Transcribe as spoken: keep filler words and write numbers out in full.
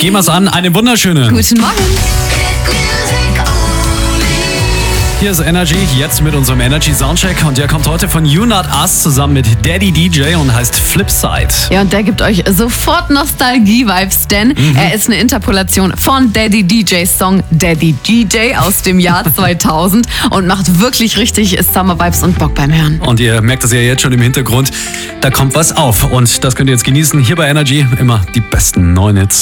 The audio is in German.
Gehen wir's an. Eine wunderschöne. Guten Morgen. Hier ist Energy, jetzt mit unserem Energy Soundcheck. Und der kommt heute von You Not Us zusammen mit Daddy D J und heißt Flipside. Ja, und der gibt euch sofort Nostalgie-Vibes, denn mhm. er ist eine Interpolation von Daddy D Js Song Daddy D J aus dem Jahr zweitausend und macht wirklich richtig Summer-Vibes und Bock beim Hören. Und ihr merkt das ja jetzt schon im Hintergrund, da kommt was auf. Und das könnt ihr jetzt genießen. Hier bei Energy immer die besten neuen Hits.